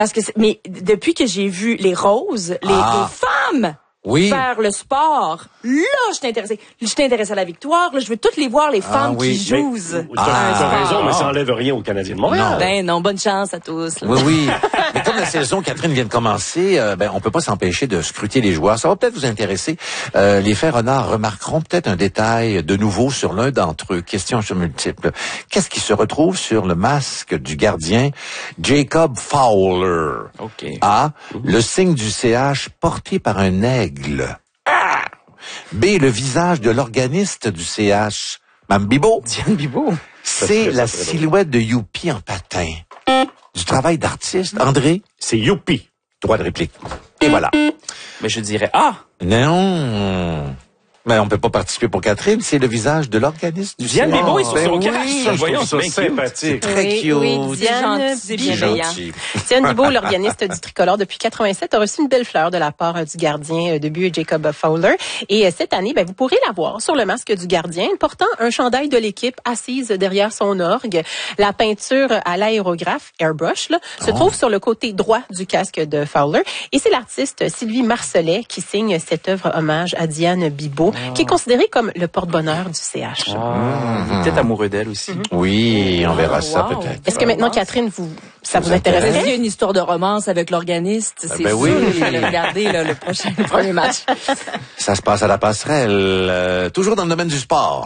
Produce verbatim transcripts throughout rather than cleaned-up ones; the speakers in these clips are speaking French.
Parce que, c'est, mais depuis que j'ai vu les roses, les, Ah. les femmes Oui. faire le sport, là, je suis intéressée. Je suis intéressée à la victoire. Là, je veux toutes les voir, les femmes oui, qui mais- jouent. T'as Ah. t'as raison, mais ça enlève rien aux Canadiens de Montréal. Non. Ben non, bonne chance à tous. Là. Oui, oui. Mais comme la saison, Catherine, vient de commencer, euh, ben, on peut pas s'empêcher de scruter les joueurs. Ça va peut-être vous intéresser. Euh, les faits renards remarqueront peut-être un détail de nouveau sur l'un d'entre eux. Question sur multiple. Qu'est-ce qui se retrouve sur le masque du gardien Jacob Fowler? OK. A. Le signe du C H porté par un aigle. Ah! B. Le visage de l'organiste du C H. Mme Bibeau. Diane Bibeau. C'est la silhouette de Youpi en patin. Du travail d'artiste. André, C'est youpi. droit de réplique. Et voilà. Mais je dirais ah. Non. Mais on peut pas participer pour Catherine, c'est le visage de l'organisme du Diane C H. Bibeau est sur Ben son oui, cache. je Voyons, trouve c'est ça bien cute. sympathique. Très Oui, cute. oui, C'est Diane gentil, c'est Bibeau. bienveillant. Gentil. Diane Bibeau, l'organiste du tricolore depuis quatre-vingt-sept, a reçu une belle fleur de la part euh, du gardien euh, de but Jacob Fowler. Et euh, cette année, ben, vous pourrez la voir sur le masque du gardien, portant un chandail de l'équipe assise derrière son orgue. La peinture à l'aérographe, airbrush, là, se trouve sur le côté droit du casque de Fowler. Et c'est l'artiste Sylvie Marcelet qui signe cette œuvre hommage à Diane Bibeau, qui est considérée comme le porte-bonheur du C H. Ah, il est peut-être amoureux d'elle aussi. Oui, on verra ça wow. peut-être. Est-ce que maintenant, Catherine, vous, ça vous vous intéresse? intéresse? Il y a une histoire de romance avec l'organiste. C'est ben sûr, oui. il fallait regarder là, le prochain le premier match. Ça se passe à la passerelle, euh, toujours dans le domaine du sport.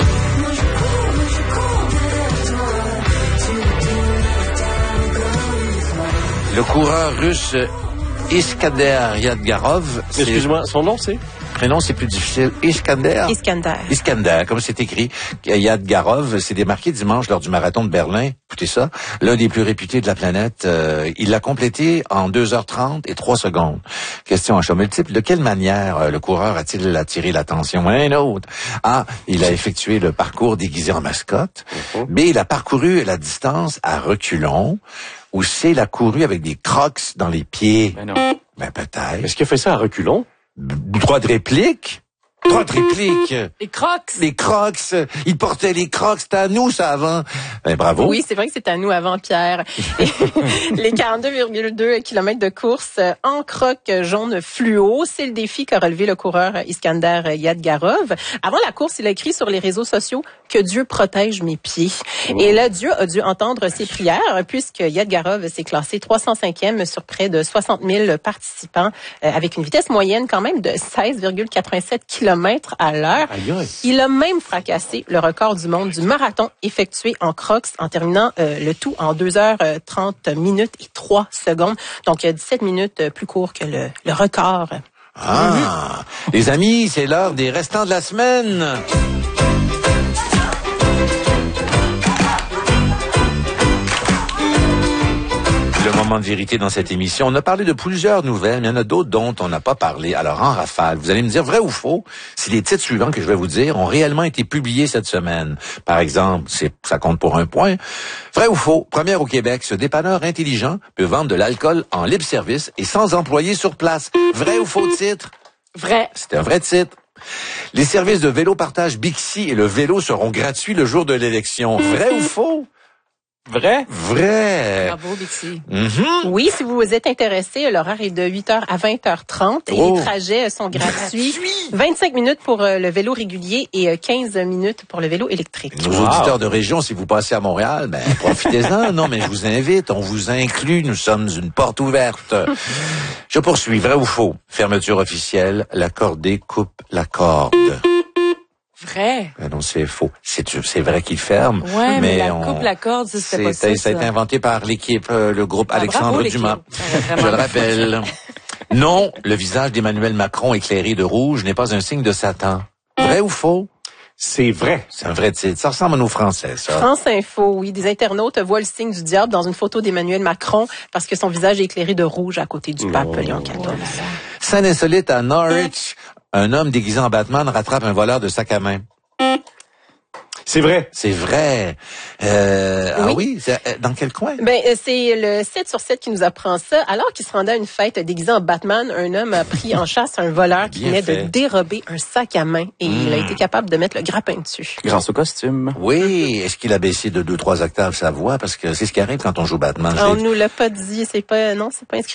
Le coureur russe Iskander Yadgarov, c'est- Excuse-moi, son nom, c'est? prénom c'est plus difficile, Iskander. Iskander. Iskander, comme c'est écrit, Yadgarov s'est démarqué dimanche lors du marathon de Berlin. Écoutez ça, l'un des plus réputés de la planète. Euh, il l'a complété en deux heures trente et trois secondes. Question à choix multiple. De quelle manière euh, le coureur a-t-il attiré l'attention? Un autre. A. Il a effectué le parcours déguisé en mascotte. B. Il a parcouru la distance à reculons. Ou C. Il a couru avec des crocs dans les pieds. Ben non. Ben peut-être. Est-ce qu'il a fait ça à reculons? Droit de réplique? Droit de réplique. Les crocs. Les crocs, ils portaient les crocs, c'était à nous ça avant. Ben, bravo. Oui, c'est vrai que c'est à nous avant, Pierre. Et les quarante-deux virgule deux kilomètres de course en croc jaune fluo, c'est le défi qu'a relevé le coureur Iskander Yadgarov. Avant la course, il a écrit sur les réseaux sociaux que Dieu protège mes pieds. Oh. Et là, Dieu a dû entendre ses prières puisque Yadgarov s'est classé trois cent cinquième sur près de soixante mille participants euh, avec une vitesse moyenne quand même de seize virgule quatre-vingt-sept kilomètres à l'heure. Il a même fracassé le record du monde du marathon effectué en crocs en terminant euh, le tout en deux heures trente minutes et trois secondes. Donc, dix-sept minutes plus court que le, le record. Ah, mm-hmm. Les amis, c'est l'heure des restants de la semaine. Le moment de vérité dans cette émission. On a parlé de plusieurs nouvelles, mais il y en a d'autres dont on n'a pas parlé. Alors, en rafale, vous allez me dire vrai ou faux si les titres suivants que je vais vous dire ont réellement été publiés cette semaine. Par exemple, c'est, ça compte pour un point. Vrai ou faux? Première au Québec, ce dépanneur intelligent peut vendre de l'alcool en libre service et sans employé sur place. Vrai ou faux titre? Vrai. C'est un vrai titre. Les services de vélo partage Bixi et le vélo seront gratuits le jour de l'élection. Vrai ou faux? Vrai? Vrai. Bravo, Bixi. Mm-hmm. Oui, si vous êtes intéressé, l'horaire est de huit heures à vingt heures trente et Oh. les trajets sont gratuits. vingt-cinq minutes pour le vélo régulier et quinze minutes pour le vélo électrique. Nos Wow. auditeurs de région, si vous passez à Montréal, ben profitez-en. Non, mais je vous invite, on vous inclut. Nous sommes une porte ouverte. Je poursuis. Vrai ou faux? Fermeture officielle. L'accordé coupe la corde. Vrai. Ben non, c'est faux. C'est, c'est vrai qu'il ferme. Ouais, mais, la on- coupe, la corde, ça, c'était pas ça. C'est- ça a été inventé par l'équipe, euh, le groupe Ah, Alexandre bravo, l'équipe. Dumas. Ouais, vraiment. Je le rappelle. Non, le visage d'Emmanuel Macron éclairé de rouge n'est pas un signe de Satan. Vrai ou faux? C'est vrai. C'est un vrai titre. Ça ressemble à nos Français, ça. France Info, oui. Des internautes voient le signe du diable dans une photo d'Emmanuel Macron parce que son visage est éclairé de rouge à côté du pape Léon quatorze. Scène insolite à Norwich. Un homme déguisé en Batman rattrape un voleur de sac à main. C'est vrai. C'est vrai. Euh, Oui. Ah oui? C'est- euh, Dans quel coin? Ben, euh, c'est le sept sur sept qui nous apprend ça. Alors qu'il se rendait à une fête déguisé en Batman, un homme a pris en chasse un voleur qui Bien venait fait. de dérober un sac à main et il a Mm. été capable de mettre le grappin dessus. Grâce au costume. Oui. Est-ce qu'il a baissé de deux, trois octaves sa voix? Parce que c'est ce qui arrive quand on joue Batman. Je On l'ai- nous l'a pas dit, c'est pas, non, c'est pas inscrit